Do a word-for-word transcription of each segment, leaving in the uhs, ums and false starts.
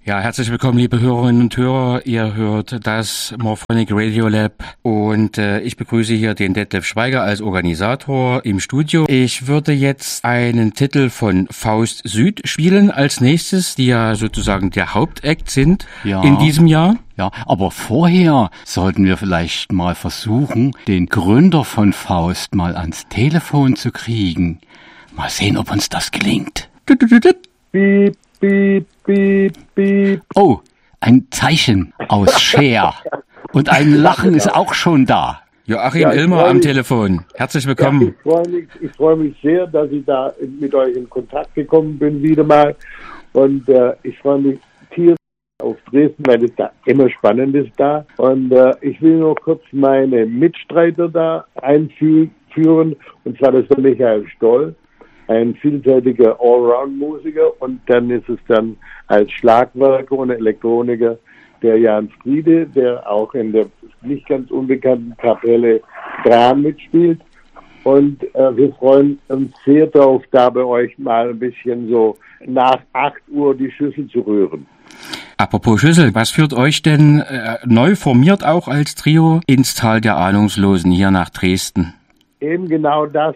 Ja, herzlich willkommen, liebe Hörerinnen und Hörer. Ihr hört das Morphonic Radio Lab und äh, ich begrüße hier den Detlef Schweiger als Organisator im Studio. Ich würde jetzt einen Titel von Faust Süd spielen als nächstes, die ja sozusagen der Hauptakt sind ja. in diesem Jahr. Ja, aber vorher sollten wir vielleicht mal versuchen, den Gründer von Faust mal ans Telefon zu kriegen. Mal sehen, ob uns das gelingt. Piep, piep, piep, piep. Oh, ein Zeichen aus Cher. Und ein Lachen ist auch schon da. Joachim ja, Ilmer am Telefon. Herzlich willkommen. Ja, ich freue mich, ich freue mich sehr, dass ich da mit euch in Kontakt gekommen bin wieder mal. Und äh, ich freue mich tierisch auf Dresden, weil es da immer spannend ist da. Und äh, ich will nur kurz meine Mitstreiter da einführen. Und zwar das ist der Michael Stoll, ein vielseitiger Allround-Musiker, und dann ist es dann als Schlagwerker und Elektroniker der Jan Friede, der auch in der nicht ganz unbekannten Kapelle Dran mitspielt. Und äh, wir freuen uns sehr darauf, da bei euch mal ein bisschen so nach acht Uhr die Schüssel zu rühren. Apropos Schüssel, was führt euch denn äh, neu formiert auch als Trio ins Tal der Ahnungslosen hier nach Dresden? Eben genau das.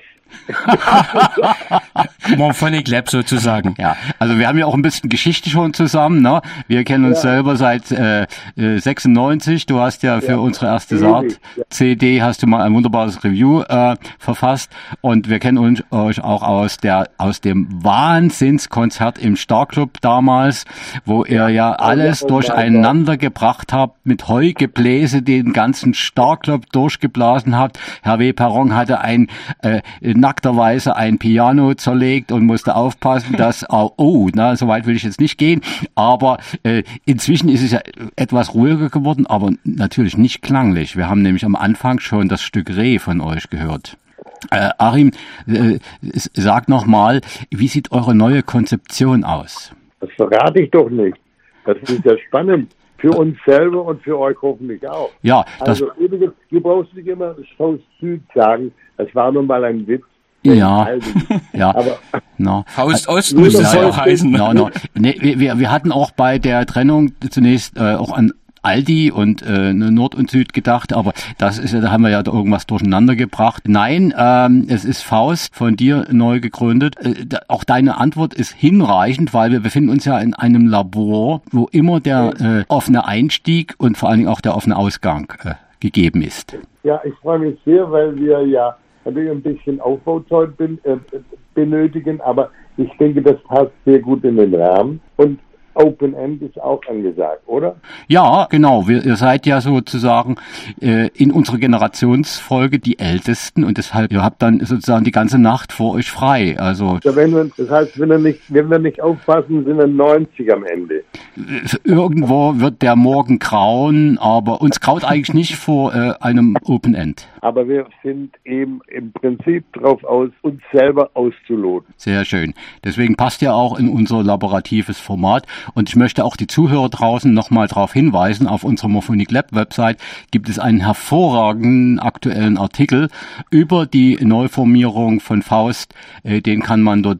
Morphonic Lab sozusagen. Ja, also wir haben ja auch ein bisschen Geschichte schon zusammen, ne? Wir kennen uns ja. selber seit äh, sechsundneunzig. Du hast ja für ja. unsere erste Saat-C D hast du mal ein wunderbares Review äh, verfasst, und wir kennen uns euch auch aus der aus dem Wahnsinnskonzert im Starclub damals, wo ihr ja alles ja, durcheinander gebracht habt, mit Heugebläse den ganzen Starclub durchgeblasen habt. Herr W. Perron hatte ein äh, nackterweise ein Piano zerlegt und musste aufpassen, dass, oh, oh na, so weit will ich jetzt nicht gehen, aber äh, inzwischen ist es ja etwas ruhiger geworden, aber natürlich nicht klanglich. Wir haben nämlich am Anfang schon das Stück Reh von euch gehört. Äh, Achim, äh, sag noch mal, wie sieht eure neue Konzeption aus? Das verrate ich doch nicht. Das ist ja spannend. Für uns selber und für euch hoffentlich auch. Ja, das also übrigens, du brauchst nicht immer Faust Süd sagen, das war nun mal ein Witz. Ja, ja. Aber no. Faust Ost muss es auch heißen. No, no. Nee, wir, wir hatten auch bei der Trennung zunächst äh, auch an Aldi und äh, Nord und Süd gedacht, aber das ist ja, da haben wir ja irgendwas durcheinander gebracht. Nein, ähm, es ist Faust, von dir neu gegründet. Äh, da, auch deine Antwort ist hinreichend, weil wir befinden uns ja in einem Labor, wo immer der äh, offene Einstieg und vor allen Dingen auch der offene Ausgang äh, gegeben ist. Ja, ich freue mich sehr, weil wir ja natürlich ein bisschen Aufbauzeit bin, äh, benötigen, aber ich denke, das passt sehr gut in den Rahmen. Und Open End ist auch angesagt, oder? Ja, genau. Wir, ihr seid ja sozusagen äh, in unserer Generationsfolge die Ältesten, und deshalb, ihr habt dann sozusagen die ganze Nacht vor euch frei. Also ja, wenn wir, das heißt, wenn wir nicht, wenn wir nicht aufpassen, sind wir neunzig am Ende. Irgendwo wird der Morgen grauen, aber uns graut eigentlich nicht vor äh, einem Open End. Aber wir sind eben im Prinzip drauf aus, uns selber auszuloten. Sehr schön. Deswegen passt ja auch in unser laboratives Format. Und ich möchte auch die Zuhörer draußen nochmal darauf hinweisen, auf unserer Morphonic Lab Website gibt es einen hervorragenden aktuellen Artikel über die Neuformierung von Faust. Den kann man dort